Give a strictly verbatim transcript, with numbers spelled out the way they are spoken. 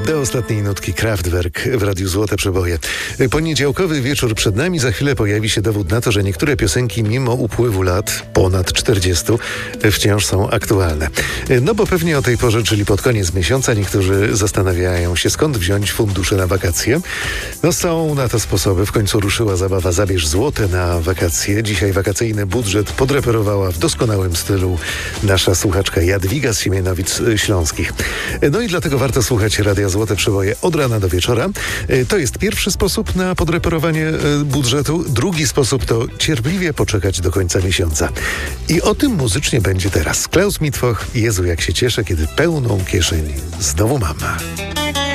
Do ostatniej nutki Kraftwerk w Radiu Złote Przeboje. Poniedziałkowy wieczór przed nami. Za chwilę pojawi się dowód na to, że niektóre piosenki mimo upływu lat, ponad czterdziestu, wciąż są aktualne. No bo pewnie o tej porze, czyli pod koniec miesiąca, niektórzy zastanawiają się, skąd wziąć fundusze na wakacje. No są na to sposoby. W końcu ruszyła zabawa Zabierz złote na wakacje. Dzisiaj wakacyjny budżet podreperowała w doskonałym stylu nasza słuchaczka Jadwiga z Siemianowic Śląskich. No i dlatego warto słuchać Radia Złote Przeboje od rana do wieczora. To jest pierwszy sposób na podreperowanie budżetu. Drugi sposób to cierpliwie poczekać do końca miesiąca. I o tym muzycznie będzie teraz. Klaus Mitwoch, Jezu jak się cieszę, kiedy pełną kieszeń znowu mam.